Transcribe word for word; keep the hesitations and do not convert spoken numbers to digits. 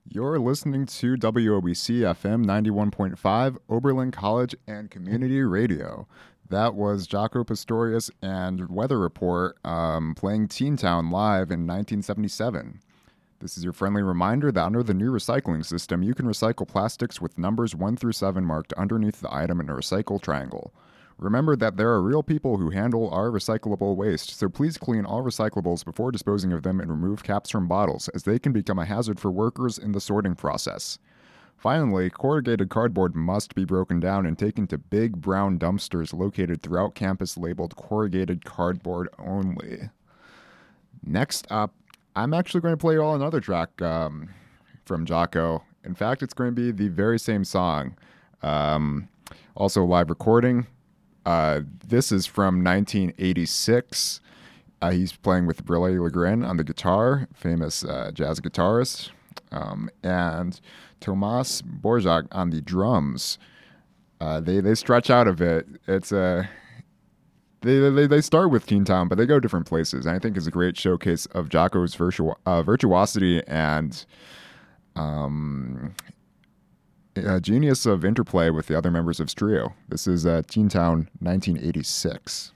You're listening to W O B C F M ninety-one point five, Oberlin College and Community Radio. That was Jaco Pastorius and Weather Report um, playing Teen Town live in nineteen seventy-seven. This is your friendly reminder that under the new recycling system, you can recycle plastics with numbers one through seven marked underneath the item in a recycle triangle. Remember that there are real people who handle our recyclable waste, so please clean all recyclables before disposing of them and remove caps from bottles, as they can become a hazard for workers in the sorting process. Finally, corrugated cardboard must be broken down and taken to big brown dumpsters located throughout campus labeled corrugated cardboard only. Next up, I'm actually going to play you all another track um, from Jaco. In fact, it's going to be the very same song. Um, also a live recording. Uh, this is from nineteen eighty-six. Uh, he's playing with Brille Legren on the guitar, famous uh, jazz guitarist, um, and Tomas Borjak on the drums. Uh, they they stretch out a bit. It's a they, they they start with Teen Town, but they go different places. And I think it's a great showcase of Jaco's virtu- uh, virtuosity and um. A genius of interplay with the other members of Strio. This is uh, Teen Town nineteen eighty-six.